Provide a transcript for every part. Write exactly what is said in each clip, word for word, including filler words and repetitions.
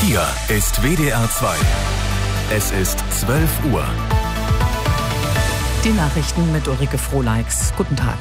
Hier ist W D R zwei. Es ist zwölf Uhr. Die Nachrichten mit Ulrike Frohleix. Guten Tag.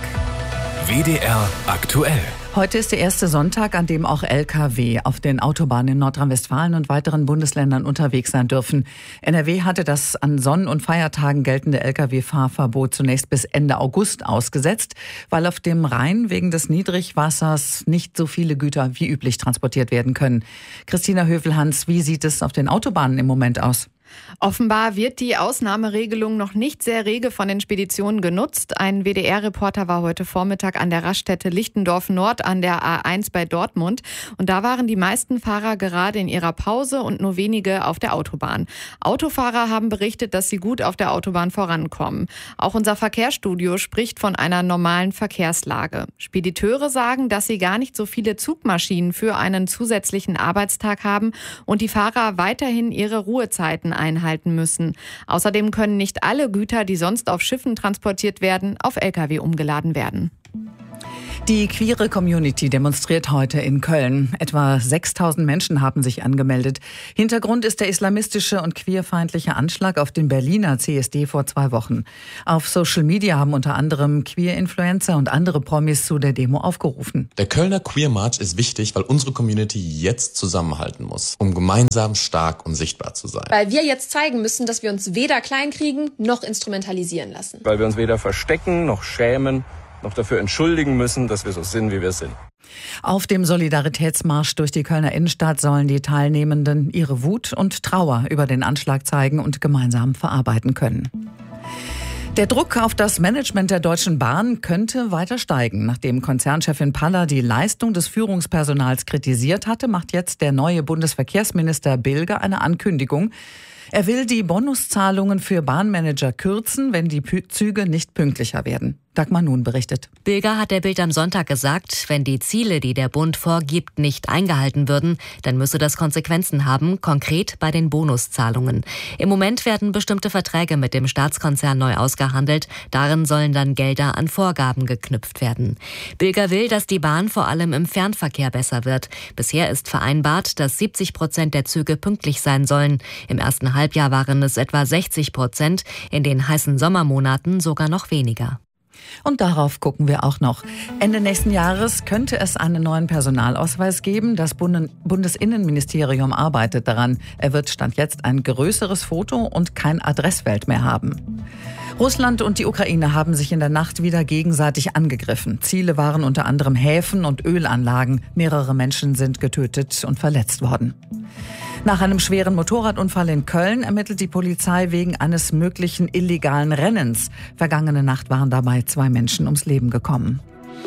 W D R aktuell. Heute ist der erste Sonntag, an dem auch L K W auf den Autobahnen in Nordrhein-Westfalen und weiteren Bundesländern unterwegs sein dürfen. N R W hatte das an Sonn- und Feiertagen geltende L K W-Fahrverbot zunächst bis Ende August ausgesetzt, weil auf dem Rhein wegen des Niedrigwassers nicht so viele Güter wie üblich transportiert werden können. Christina Hövelhans, wie sieht es auf den Autobahnen im Moment aus? Offenbar wird die Ausnahmeregelung noch nicht sehr rege von den Speditionen genutzt. Ein W D R-Reporter war heute Vormittag an der Raststätte Lichtendorf Nord an der A eins bei Dortmund. Und da waren die meisten Fahrer gerade in ihrer Pause und nur wenige auf der Autobahn. Autofahrer haben berichtet, dass sie gut auf der Autobahn vorankommen. Auch unser Verkehrsstudio spricht von einer normalen Verkehrslage. Spediteure sagen, dass sie gar nicht so viele Zugmaschinen für einen zusätzlichen Arbeitstag haben und die Fahrer weiterhin ihre Ruhezeiten einhalten müssen. Außerdem können nicht alle Güter, die sonst auf Schiffen transportiert werden, auf L K W umgeladen werden. Die queere Community demonstriert heute in Köln. Etwa sechstausend Menschen haben sich angemeldet. Hintergrund ist der islamistische und queerfeindliche Anschlag auf den Berliner C S D vor zwei Wochen. Auf Social Media haben unter anderem Queer-Influencer und andere Promis zu der Demo aufgerufen. Der Kölner Queer March ist wichtig, weil unsere Community jetzt zusammenhalten muss, um gemeinsam stark und sichtbar zu sein. Weil wir jetzt zeigen müssen, dass wir uns weder kleinkriegen noch instrumentalisieren lassen. Weil wir uns weder verstecken noch schämen, noch dafür entschuldigen müssen, dass wir so sind, wie wir sind. Auf dem Solidaritätsmarsch durch die Kölner Innenstadt sollen die Teilnehmenden ihre Wut und Trauer über den Anschlag zeigen und gemeinsam verarbeiten können. Der Druck auf das Management der Deutschen Bahn könnte weiter steigen. Nachdem Konzernchefin Paller die Leistung des Führungspersonals kritisiert hatte, macht jetzt der neue Bundesverkehrsminister Bilger eine Ankündigung. Er will die Bonuszahlungen für Bahnmanager kürzen, wenn die Züge nicht pünktlicher werden. Dagmar Nun berichtet. Bilger hat der Bild am Sonntag gesagt, wenn die Ziele, die der Bund vorgibt, nicht eingehalten würden, dann müsse das Konsequenzen haben, konkret bei den Bonuszahlungen. Im Moment werden bestimmte Verträge mit dem Staatskonzern neu ausgehandelt. Darin sollen dann Gelder an Vorgaben geknüpft werden. Bilger will, dass die Bahn vor allem im Fernverkehr besser wird. Bisher ist vereinbart, dass siebzig Prozent der Züge pünktlich sein sollen. Im ersten Halbjahr waren es etwa sechzig Prozent, in den heißen Sommermonaten sogar noch weniger. Und darauf gucken wir auch noch. Ende nächsten Jahres könnte es einen neuen Personalausweis geben. Das Bundesinnenministerium arbeitet daran. Er wird Stand jetzt ein größeres Foto und kein Adressfeld mehr haben. Russland und die Ukraine haben sich in der Nacht wieder gegenseitig angegriffen. Ziele waren unter anderem Häfen und Ölanlagen. Mehrere Menschen sind getötet und verletzt worden. Nach einem schweren Motorradunfall in Köln ermittelt die Polizei wegen eines möglichen illegalen Rennens. Vergangene Nacht waren dabei zwei Menschen ums Leben gekommen.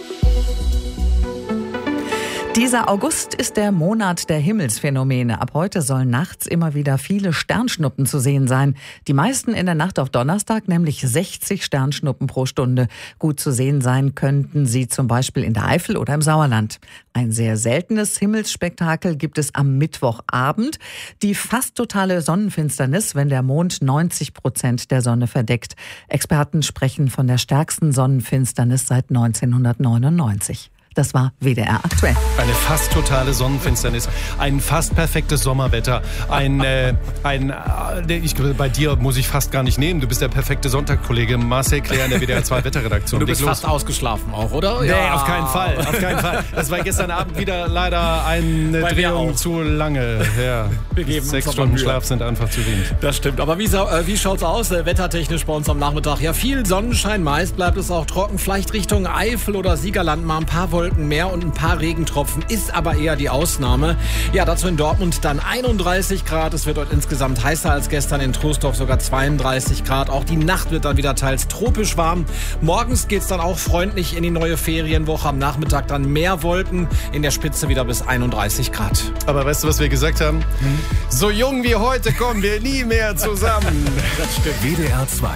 Dieser August ist der Monat der Himmelsphänomene. Ab heute sollen nachts immer wieder viele Sternschnuppen zu sehen sein. Die meisten in der Nacht auf Donnerstag, nämlich sechzig Sternschnuppen pro Stunde. Gut zu sehen sein könnten sie zum Beispiel in der Eifel oder im Sauerland. Ein sehr seltenes Himmelsspektakel gibt es am Mittwochabend. Die fast totale Sonnenfinsternis, wenn der Mond neunzig Prozent der Sonne verdeckt. Experten sprechen von der stärksten Sonnenfinsternis seit neunzehnhundertneunundneunzig. Das war W D R aktuell. Eine fast totale Sonnenfinsternis, ein fast perfektes Sommerwetter, ein, äh, ein äh, ich, bei dir muss ich fast gar nicht nehmen, du bist der perfekte Sonntagkollege Marcel Claire in der W D R zwei Wetterredaktion. Du bist Leg fast los. Ausgeschlafen auch, oder? Nee, ja. auf keinen Fall, auf keinen Fall. Das war gestern Abend wieder leider eine bei Drehung zu lange. Ja. Wir geben Sechs Stunden Schlaf sind einfach zu wenig. Das stimmt, aber wie, äh, wie schaut's aus, äh, wettertechnisch bei uns am Nachmittag? Ja, viel Sonnenschein, meist bleibt es auch trocken, vielleicht Richtung Eifel oder Siegerland mal ein paar Wolken mehr und ein paar Regentropfen, ist aber eher die Ausnahme. Ja, dazu in Dortmund dann einunddreißig Grad. Es wird dort insgesamt heißer als gestern, in Troisdorf sogar zweiunddreißig Grad. Auch die Nacht wird dann wieder teils tropisch warm. Morgens geht's dann auch freundlich in die neue Ferienwoche. Am Nachmittag dann mehr Wolken, in der Spitze wieder bis einunddreißig Grad. Aber weißt du, was wir gesagt haben? Hm? So jung wie heute kommen wir nie mehr zusammen. Das stimmt. W D R zwei.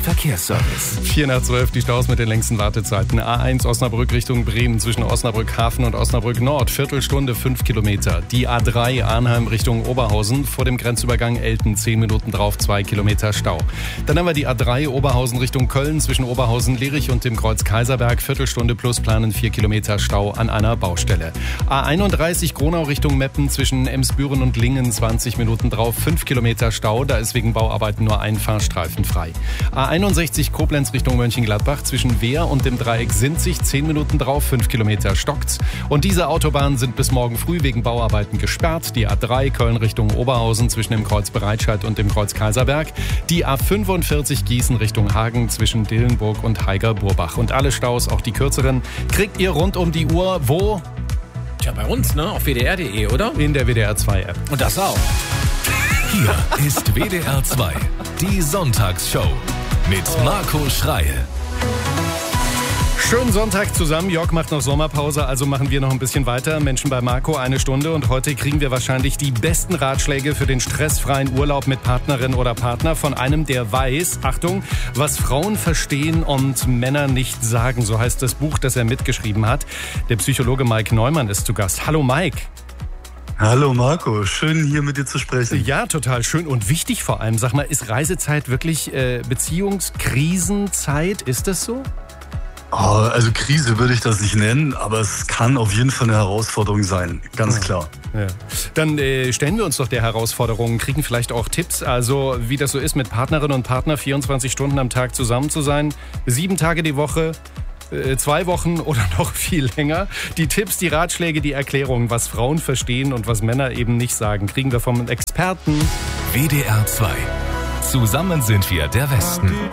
Verkehrsservice. vier nach zwölf, die Staus mit den längsten Wartezeiten. A eins Osnabrück Richtung Bremen zwischen Osnabrück Hafen und Osnabrück Nord. Viertelstunde, fünf Kilometer. Die A drei Arnheim Richtung Oberhausen vor dem Grenzübergang Elten. zehn Minuten drauf, zwei Kilometer Stau. Dann haben wir die A drei Oberhausen Richtung Köln zwischen Oberhausen, Lierich und dem Kreuz Kaiserberg. Viertelstunde plus planen vier Kilometer Stau an einer Baustelle. A einunddreißig Gronau Richtung Meppen zwischen Emsbüren und Lingen. zwanzig Minuten drauf, fünf Kilometer Stau. Da ist wegen Bauarbeiten nur ein Fahrstreifen frei. A einundsechzig Koblenz Richtung Mönchengladbach zwischen Wehr und dem Dreieck Sinzig, zehn Minuten drauf, fünf Kilometer stockt's. Und diese Autobahnen sind bis morgen früh wegen Bauarbeiten gesperrt. Die A drei Köln Richtung Oberhausen zwischen dem Kreuz Bereitscheid und dem Kreuz Kaiserberg. Die A fünfundvierzig Gießen Richtung Hagen zwischen Dillenburg und Haiger-Burbach. Und alle Staus, auch die kürzeren, kriegt ihr rund um die Uhr wo? Tja, bei uns, ne? Auf W D R punkt de, oder? In der W D R zwei App. Und das auch. Hier ist W D R zwei, die Sonntagsshow mit Marco Schreil. Schönen Sonntag zusammen. Jörg macht noch Sommerpause, also machen wir noch ein bisschen weiter. Menschen bei Marco, eine Stunde. Und heute kriegen wir wahrscheinlich die besten Ratschläge für den stressfreien Urlaub mit Partnerin oder Partner von einem, der weiß, Achtung, was Frauen verstehen und Männer nicht sagen. So heißt das Buch, das er mitgeschrieben hat. Der Psychologe Mike Neumann ist zu Gast. Hallo Mike. Hallo Marco, schön hier mit dir zu sprechen. Ja, total schön und wichtig vor allem. Sag mal, ist Reisezeit wirklich äh, Beziehungskrisenzeit? Ist das so? Oh, also Krise würde ich das nicht nennen, aber es kann auf jeden Fall eine Herausforderung sein, ganz klar. Ja. Dann äh, stellen wir uns doch der Herausforderung, kriegen vielleicht auch Tipps, also wie das so ist, mit Partnerin und Partner vierundzwanzig Stunden am Tag zusammen zu sein, sieben Tage die Woche, äh, zwei Wochen oder noch viel länger. Die Tipps, die Ratschläge, die Erklärungen, was Frauen verstehen und was Männer eben nicht sagen, kriegen wir vom Experten. W D R zwei. Zusammen sind wir der Westen.